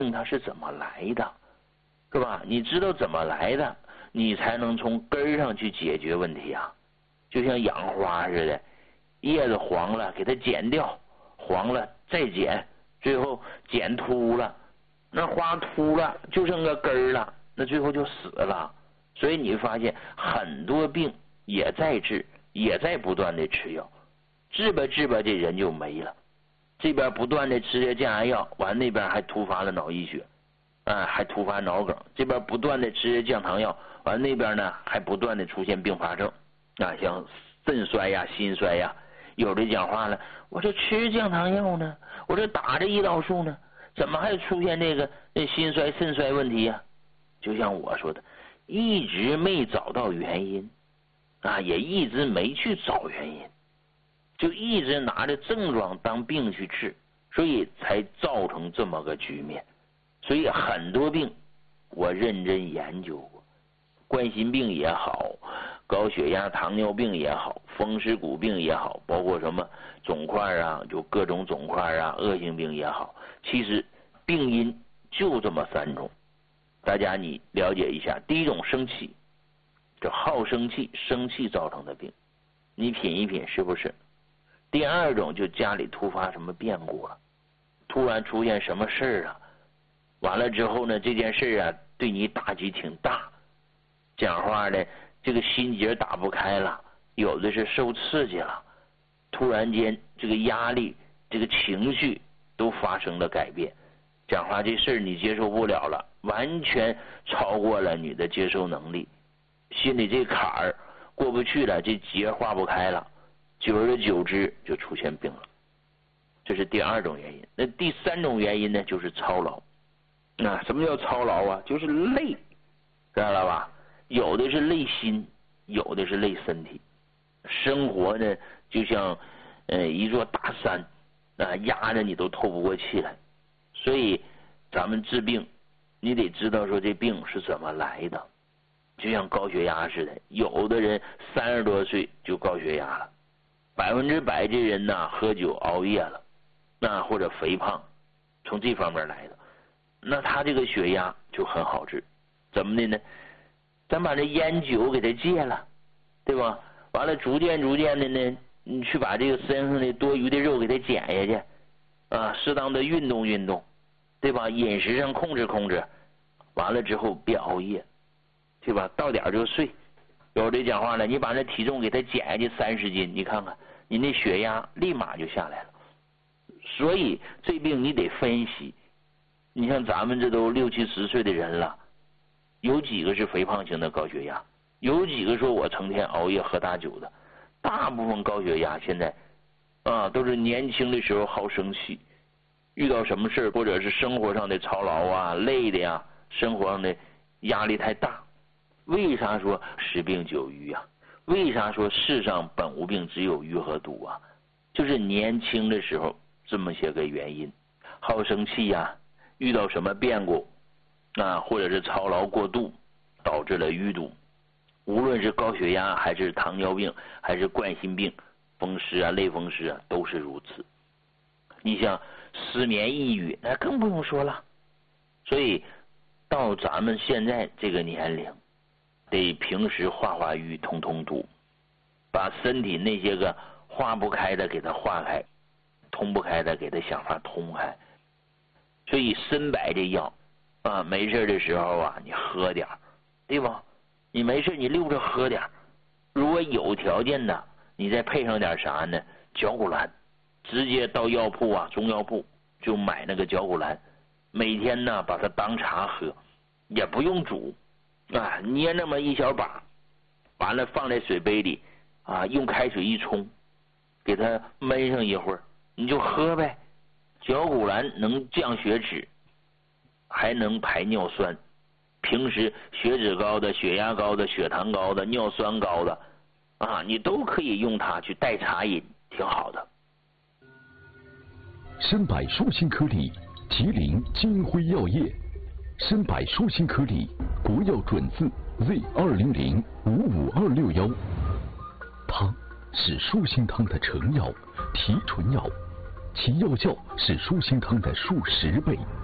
它是怎么来的，是吧？你知道怎么来的，你才能从根儿上去解决问题啊。就像养花似的，叶子黄了给它剪掉，黄了再剪，最后剪秃了，那花秃了就剩个根儿了，那最后就死了。所以你发现很多病也在治，也在不断的吃药，治吧治吧这人就没了。这边不断的吃着降压药，完那边还突发了脑溢血，还突发脑梗。这边不断的吃着降糖药，完那边呢还不断的出现并发症，像肾衰呀、心衰呀。有的讲话了，我这吃降糖药呢，我这打着胰岛素呢，怎么还出现这个心衰、肾衰问题呀？就像我说的，一直没找到原因，也一直没去找原因。就一直拿着症状当病去治，所以才造成这么个局面。所以很多病我认真研究过，冠心病也好，高血压、糖尿病也好，风湿骨病也好，包括什么肿块啊，就各种肿块啊，恶性病也好，其实病因就这么3种，大家你了解一下。第一种生气，这好生气，生气造成的病，你品一品是不是？第二种就家里突发什么变故了，突然出现什么事儿啊，完了之后呢，这件事啊对你打击挺大，讲话呢这个心结打不开了，有的是受刺激了，突然间这个压力这个情绪都发生了改变，讲话这事儿你接受不了了，完全超过了你的接受能力，心里这坎儿过不去了，这结化不开了，久而久之就出现病了。这是第2种原因。那第3种原因呢，就是操劳。什么叫操劳啊？就是累，知道了吧？有的是累心，有的是累身体。生活呢就像一座大山，压着你都透不过气来。所以咱们治病你得知道说这病是怎么来的。就像高血压似的，有的人30多岁就高血压了，100%这人呢喝酒熬夜了，或者肥胖，从这方面来的，那他这个血压就很好治。怎么的呢？咱把这烟酒给他戒了，对吧？完了逐渐的呢，你去把这个身上的多余的肉给他减下去，适当的运动，对吧？饮食上控制，完了之后别熬夜，对吧？到点就睡。有的讲话了，你把那体重给他减下去30斤，你看看你那血压立马就下来了。所以这病你得分析，你像咱们这都60、70岁的人了，有几个是肥胖型的高血压？有几个说我成天熬夜喝大酒的？大部分高血压现在都是年轻的时候好生气，遇到什么事或者是生活上的操劳啊，累的呀，生活上的压力太大。为啥说10病9瘀啊？为啥说世上本无病，只有瘀和堵啊？就是年轻的时候这么些个原因，好生气呀，遇到什么变故或者是操劳过度导致了淤堵。无论是高血压还是糖尿病还是冠心病、风湿啊、类风湿啊，都是如此。你像失眠抑郁那更不用说了。所以到咱们现在这个年龄，得平时化瘀通堵，把身体那些个化不开的给它化开，通不开的给它想法通开。所以参白这药没事的时候你喝点，对吧？你没事你溜着喝点，如果有条件的你再配上点啥呢？绞股蓝，直接到药铺中药铺就买那个绞股蓝，每天呢把它当茶喝，也不用煮捏那么一小把，完了放在水杯里用开水一冲，给它焖上一会儿，你就喝呗。绞股蓝能降血脂，还能排尿酸。平时血脂高的、血压高的、血糖高的、尿酸高的你都可以用它去代茶饮，挺好的。 参柏舒心颗粒，麒麟金辉药业。参柏舒心颗粒，国药准字 Z200-55261。它是舒心汤的成药、提纯药，其药效是舒心汤的数10倍。